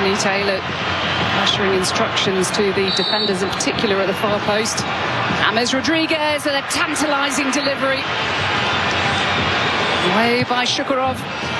Anthony Taylor ushering instructions to the defenders in particular at the far post. James Rodriguez with a tantalising delivery. Away by Shukurov.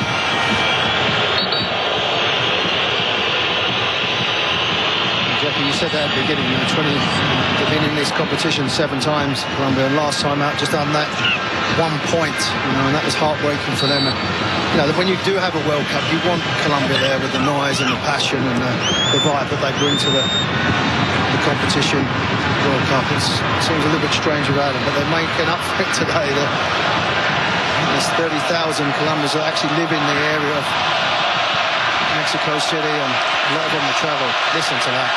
Jackie, you said that at the beginning, 20, they've been in this competition 7 times, Colombia, and last time out just done that 1 point, and that was heartbreaking for them. And, when you do have a World Cup, you want Colombia there with the noise and the passion and the vibe that they bring to the competition. World Cup, it seems a little bit strange about it, but they're making up for it today. There's 30,000 Colombians that actually live in the area of Mexico City, and a lot of them will travel. Listen to that.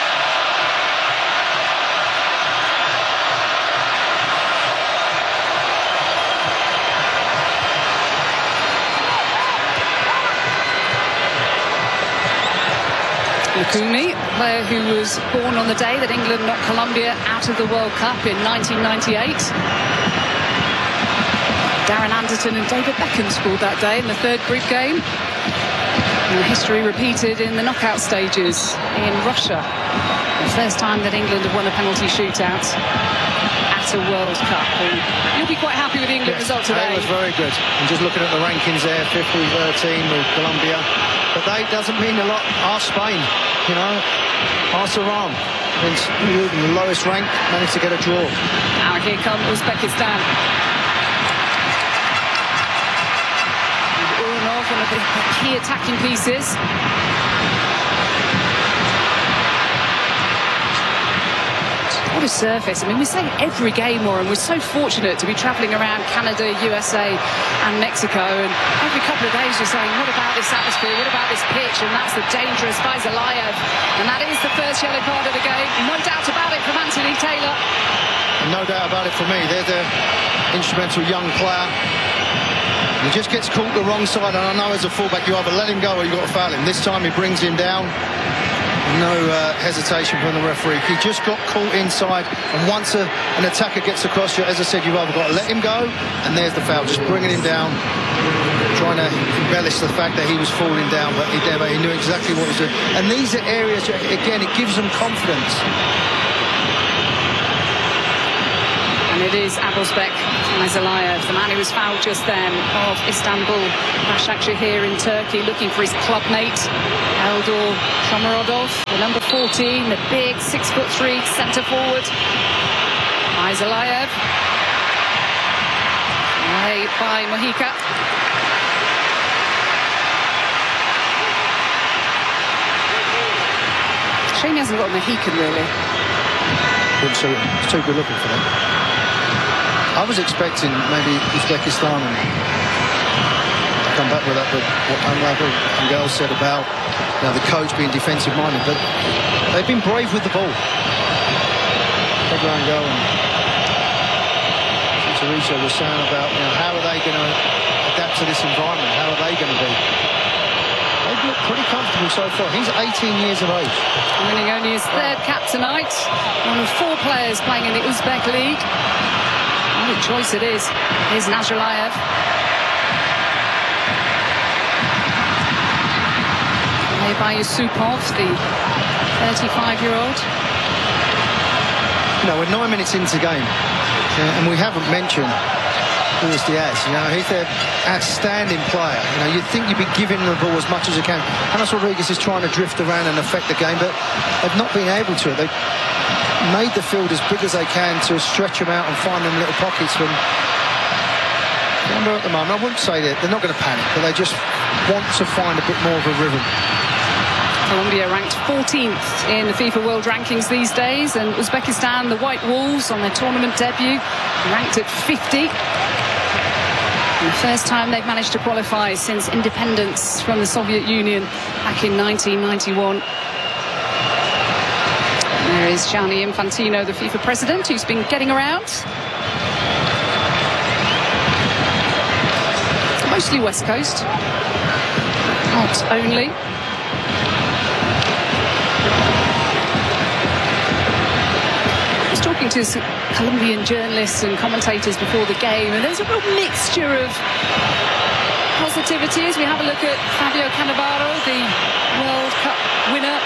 Lukumi, player who was born on the day that England knocked Colombia out of the World Cup in 1998. Darren Anderton and David Beckham scored that day in the 3rd group game. And history repeated in the knockout stages in Russia. The first time that England have won a penalty shootout at a World Cup. And you'll be quite happy with the England result today. It was very good. And just looking at the rankings there, 50-13 with Colombia. But that doesn't mean a lot. Ask Spain, ask Iran. The lowest rank managed to get a draw. Now here comes Uzbekistan. Uranov, one of the key attacking pieces. What a surface. I mean, we say every game, Warren, we're so fortunate to be travelling around Canada, USA and Mexico, and every couple of days you're saying, what about this atmosphere, what about this pitch? And that's the dangerous Faizalayev, and that is the first yellow card of the game. No doubt about it from Anthony Taylor. And no doubt about it for me. They're the instrumental young player. He just gets caught the wrong side, and I know as a fullback you either let him go or you've got to foul him. This time he brings him down. No hesitation from the referee. He just got caught inside, and once an attacker gets across you, as I said, you've either got to let him go, and there's the foul, just bringing him down, trying to embellish the fact that he was falling down, but he knew exactly what he was doing. And these are areas, again, it gives them confidence. And it is Abuzbek Faizalayev, the man who was fouled just then, of Istanbul Başakşehir in Turkey, looking for his club mate, Eldor Shomurodov, the number 14, the big 6'3" centre forward. Faizalayev, away by Mojica. Shame he hasn't got a Mohican, really. It's too good looking for them. I was expecting maybe Uzbekistan to come back with that, but what Angel said about the coach being defensive minded, but they've been brave with the ball. Pedro Angel and Teresa were saying about how are they going to adapt to this environment? How are they going to be? They've looked pretty comfortable so far. He's 18 years of age. Winning only his 3rd cap tonight. One of 4 players playing in the Uzbek League. What a choice it is. Here's Nazarbayev. Played by Yusupov, the 35-year-old. We're 9 minutes into the game, and we haven't mentioned Luis Diaz. He's their outstanding player. You'd think you'd be giving the ball as much as you can. James Rodriguez is trying to drift around and affect the game, but they've not been able to. They've made the field as big as they can to stretch them out and find them little pockets from at the moment. I wouldn't say that they're not going to panic, but they just want to find a bit more of a rhythm. Colombia ranked 14th in the FIFA World Rankings these days, and Uzbekistan, the White Wolves, on their tournament debut, ranked at 50. And the first time they've managed to qualify since independence from the Soviet Union back in 1991. There is Gianni Infantino, the FIFA president, who's been getting around. Mostly West Coast, not only. I was talking to some Colombian journalists and commentators before the game, and there's a real mixture of positivity as we have a look at Fabio Cannavaro, the World Cup winner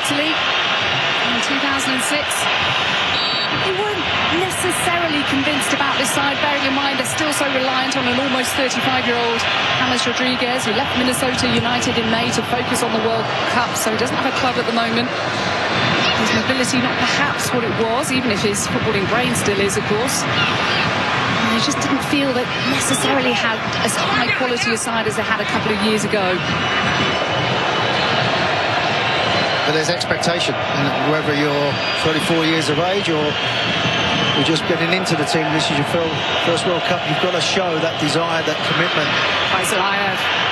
Italy in 2006. They weren't necessarily convinced about this side, bearing in mind they're still so reliant on an almost 35-year-old James Rodriguez, who left Minnesota United in May to focus on the World Cup, so he doesn't have a club at the moment. His mobility not perhaps what it was, even if his footballing brain still is, of course. And they just didn't feel that necessarily had as high quality a side as they had a couple of years ago. But there's expectation, and whether you're 34 years of age or you're just getting into the team, this is your first World Cup, you've got to show that desire, that commitment. Faisal Ayev.